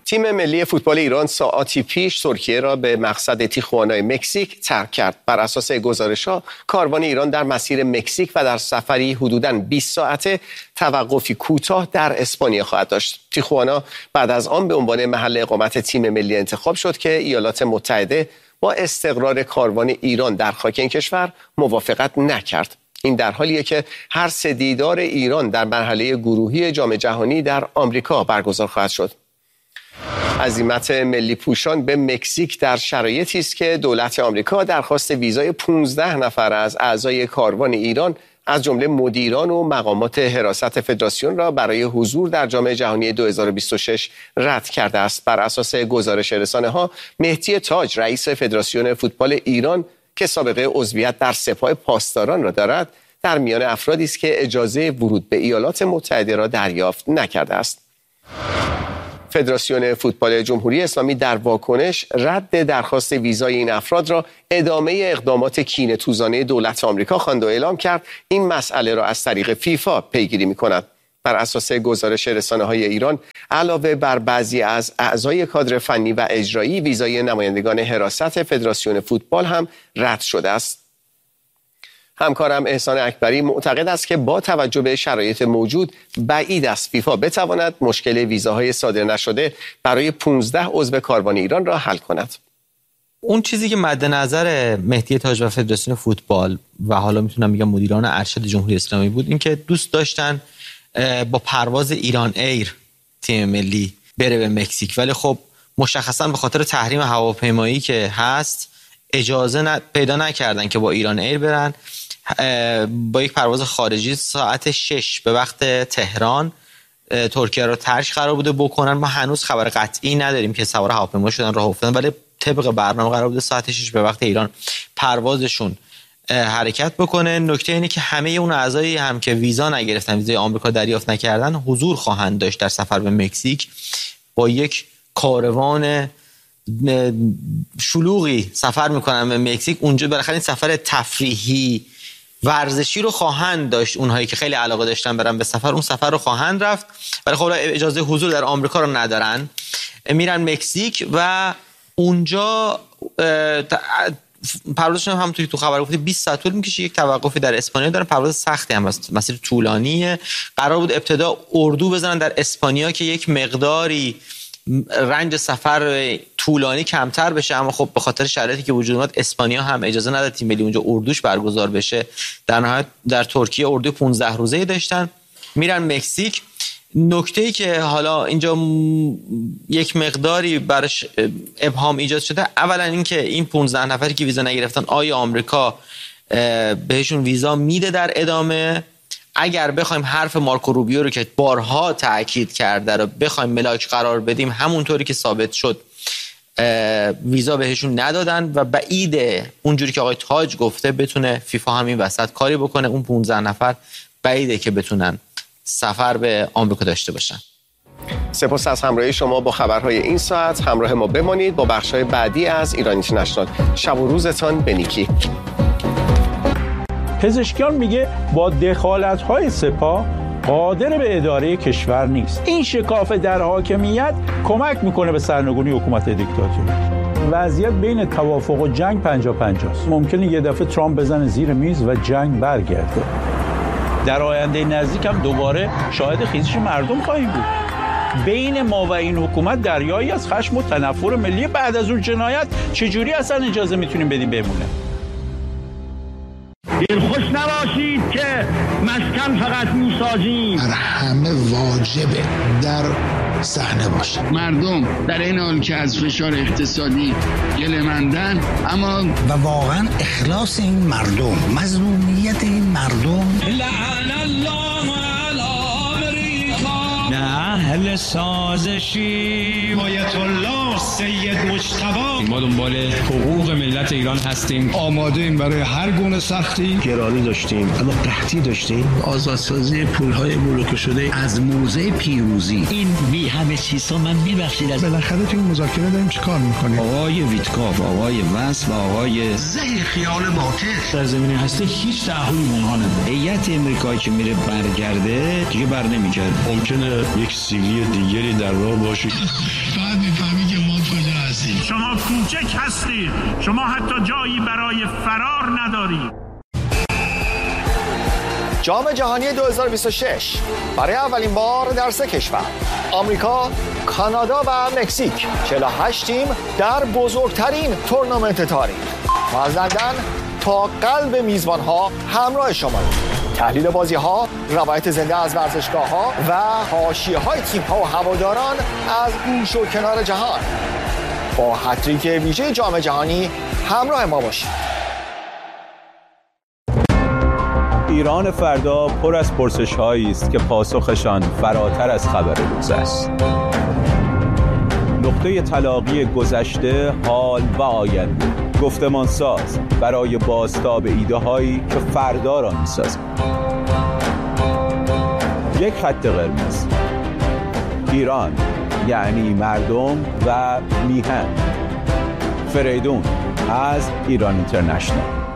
تیم ملی فوتبال ایران ساعاتی پیش ترکیه را به مقصد تیخوانا مکزیک ترک کرد. بر اساس گزارش‌ها کاروان ایران در مسیر مکزیک و در سفری حدوداً 20 ساعته توقفی کوتاه در اسپانیا خواهد داشت. تیخوانا بعد از آن به عنوان محل اقامت تیم ملی انتخاب شد که ایالات متحده با استقرار کاروان ایران در خاک این کشور موافقت نکرد. این در حالیه که هر سه دیدار ایران در مرحله گروهی جام جهانی در آمریکا برگزار خواهد شد. عزیمت ملی پوشان به مکزیک در شرایطی است که دولت آمریکا درخواست ویزای 15 نفر از اعضای کاروان ایران از جمله مدیران و مقامات حراست فدراسیون را برای حضور در جام جهانی 2026 رد کرده است. بر اساس گزارش رسانه‌ها مهدی تاج رئیس فدراسیون فوتبال ایران که سابقه عضویت در سپاه پاسداران را دارد در میان افرادی است که اجازه ورود به ایالات متحده را دریافت نکرده است. فدراسیون فوتبال جمهوری اسلامی در واکنش رد درخواست ویزای این افراد را ادامه اقدامات کینه‌توزانه دولت آمریکا خواند و اعلام کرد این مسئله را از طریق فیفا پیگیری می‌کند. بر اساس گزارش رسانه‌های ایران علاوه بر بعضی از اعضای کادر فنی و اجرایی ویزای نمایندگان حراست فدراسیون فوتبال هم رد شده است. همکارم احسان اکبری معتقد است که با توجه به شرایط موجود بعید است فیفا بتواند مشکل ویزاهای صادر نشده برای 15 عضو کاروان ایران را حل کند. اون چیزی که مد نظر مهدی تاج و فدراسیون فوتبال و حالا میتونم بگم مدیران ارشد جمهوری اسلامی بود این که دوست داشتن با پرواز ایران ایر تیم ملی بره به مکزیک، ولی خب مشخصا به خاطر تحریم هواپیمایی که هست اجازه پیدا نکردن که با ایران ایر برن. با یک پرواز خارجی ساعت 6 به وقت تهران ترکیه رو ترک قرار بوده بکنن. ما هنوز خبر قطعی نداریم که سوار هواپیما شدن راه افتادن، ولی طبق برنامه قرار بوده ساعت 6 به وقت ایران پروازشون حرکت بکنه. نکته اینه که همه اون اعضایی هم که ویزا نگرفتن، ویزای آمریکا دریافت نکردن، حضور خواهند داشت در سفر به مکزیک. با یک کاروان شلوغی سفر میکنن به مکزیک. اونجا بالاخره این سفر تفریحی ورزشی رو خواهند داشت. اونهایی که خیلی علاقه داشتن برن به سفر اون سفر رو خواهند رفت، ولی خب اجازه حضور در آمریکا رو ندارن. میرن مکزیک و اونجا پروازشون هم تو خبر گفته 20 ساعت طول میکشه. یک توقفی در اسپانیا دارن، پرواز سختی هم است، مسیر طولانیه. قرار بود ابتدا اردو بزنن در اسپانیا که یک مقداری رنج سفر طولانی کمتر بشه، اما خب به خاطر شرایطی که وجود اومد اسپانیا هم اجازه نداد تیم ملی اونجا اردوش برگزار بشه. در نهایت در ترکیه اردو 15 روزه‌ای داشتن. میرن مکزیک. نکته‌ای که حالا اینجا یک مقداری برش ابهام ایجاد شده، اولا اینکه این 15 نفری که ویزا نگرفتن آیا آمریکا بهشون ویزا میده در ادامه؟ اگر بخوایم حرف مارکو روبیو رو که بارها تاکید کرده رو بخوایم ملاک قرار بدیم، همونطوری که ثابت شد ویزا بهشون ندادن و بعیده اونجوری که آقای تاج گفته بتونه فیفا همین وسط کاری بکنه. اون 15 نفر بعیده که بتونن سفر به آمریکا داشته باشن. سپاس از همراهی شما با خبرهای این ساعت. همراه ما بمانید با بخش‌های بعدی از ایران اینترنشنال. شب و روزتان به نیکی. پزشکیان میگه با دخالت‌های سپاه قادر به اداره کشور نیست. این شکاف در حاکمیت کمک میکنه به سرنگونی حکومت دیکتاتوری. وضعیت بین توافق و جنگ 50-50 است. ممکنه یه دفعه ترامپ بزنه زیر میز و جنگ برگرده. در آینده نزدیک هم دوباره شاهد خیزش مردم خواهیم بود. بین ما و این حکومت دریایی از خشم و تنفر ملی. بعد از اون جنایت چجوری اصلا اجازه میتونیم بدیم بمونه؟ دلخوش نباشید که مسکن فقط میسازیم. بر همه واجبه در صحنه باشه. مردم در این حال که از فشار اقتصادی گله‌مندن، اما و واقعا اخلاص این مردم، مظلومیت این مردم. لعن الله علی امریکا. نه اهل سازشی آیت الله سید مجتبی. ما دنبال حقوق ملت ایران هستیم. آماده ایم برای هر گونه سختی. گرانی داشتیم، اما قحطی داشتیم. آزادسازی پولهای بلوکه شده از موزه پیروزی. این بی همه چیزا من میبخشید از بالاخره تو این مذاکره داریم چیکار میکنیم؟ آقای ویتکاف، آقای وس و آقای زهر خیال باطل در زمینه هستی هیچ تعهدی اونها نداره. هیئت امریکایی که میره برگرده دیگه بر نمیگرده. ممکنه یک موسیقی دیگری در راه باشید. بعد میفهمی که ما کجا هستیم. شما کوچک هستید، شما حتی جایی برای فرار ندارید. جام جهانی 2026 برای اولین بار در 3 کشور، آمریکا، کانادا و مکزیک، 48 تیم در بزرگترین تورنمنت تاریخ. و از لندن تا قلب میزبان‌ها همراه شما. تحلیل بازی‌ها، روایت زنده از ورزشگاه‌ها و حاشیه‌های تیم‌ها و هواداران از گوش و کنار جهان. با هتریک ویژه جام جهانی همراه ما باشید. ایران فردا پر از پرسش‌هایی است که پاسخشان فراتر از خبر روز است. نقطه تلاقی گذشته، حال و آینده، گفتمانساز برای بازتاب ایده‌هایی که فردا را می‌سازند. یک خط قرمز: ایران یعنی مردم و میهن. فریدون از ایران اینترنشنال.